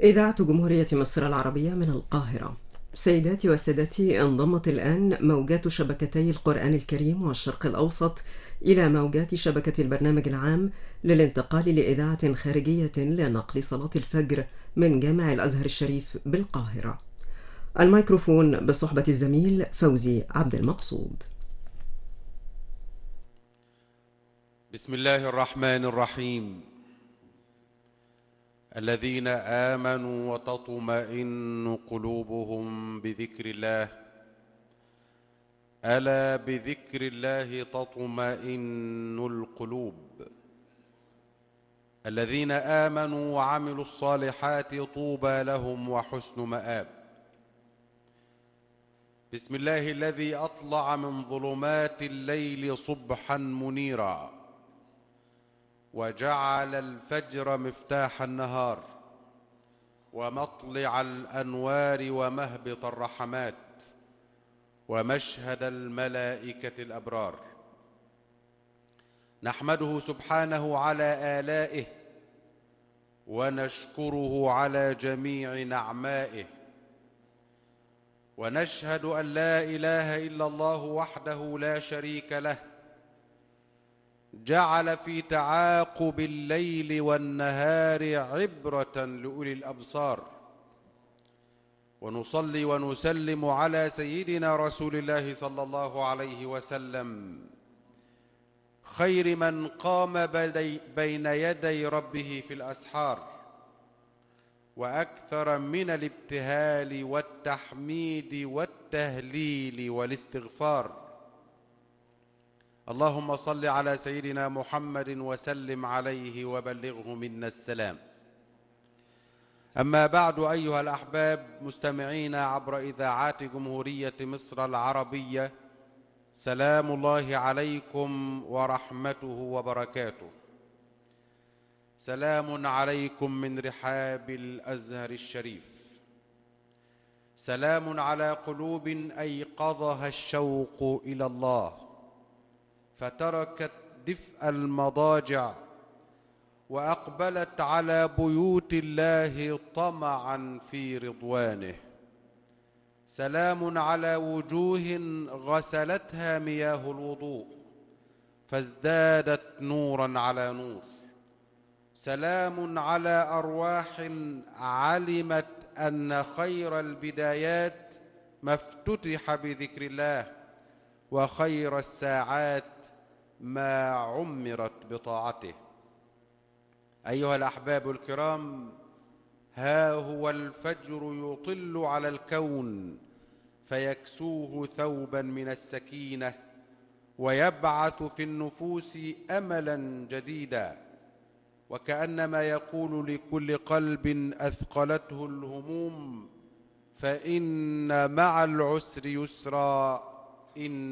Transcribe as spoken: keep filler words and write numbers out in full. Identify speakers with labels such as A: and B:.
A: إذاعة جمهورية مصر العربية من القاهرة. سيداتي وسادتي، انضمت الآن موجات شبكتي القرآن الكريم والشرق الأوسط إلى موجات شبكة البرنامج العام للانتقال لإذاعة خارجية لنقل صلاة الفجر من جامع الأزهر الشريف بالقاهرة. الميكروفون بصحبة الزميل فوزي عبد المقصود.
B: بسم الله الرحمن الرحيم. الذين آمنوا وتطمئن قلوبهم بذكر الله، ألا بذكر الله تطمئن القلوب. الذين آمنوا وعملوا الصالحات طوبى لهم وحسن مآب. بسم الله الذي أطلع من ظلمات الليل صبحا منيرا، وجعل الفجر مفتاح النهار، ومطلع الأنوار ومهبط الرحمات، ومشهد الملائكة الأبرار. نحمده سبحانه على آلائه، ونشكره على جميع نعمائه، ونشهد أن لا إله إلا الله وحده لا شريك له، جعل في تعاقب الليل والنهار عبرة لأولي الأبصار. ونصلي ونسلم على سيدنا رسول الله صلى الله عليه وسلم، خير من قام بين يدي ربه في الأسحار، وأكثر من الابتهال والتحميد والتهليل والاستغفار. اللهم صل على سيدنا محمد وسلم عليه وبلغه منا السلام. أما بعد، أيها الأحباب مستمعين عبر إذاعات جمهورية مصر العربية، سلام الله عليكم ورحمته وبركاته. سلام عليكم من رحاب الأزهر الشريف. سلام على قلوب أيقظها الشوق إلى الله، فتركت دفء المضاجع وأقبلت على بيوت الله طمعا في رضوانه. سلام على وجوه غسلتها مياه الوضوء فازدادت نورا على نور. سلام على أرواح علمت أن خير البدايات ما افتتح بذكر الله، وخير الساعات ما عمرت بطاعته. أيها الأحباب الكرام، ها هو الفجر يطل على الكون فيكسوه ثوبا من السكينة، ويبعث في النفوس أملا جديدا، وكأنما يقول لكل قلب أثقلته الهموم: فإن مع العسر يسرا، إن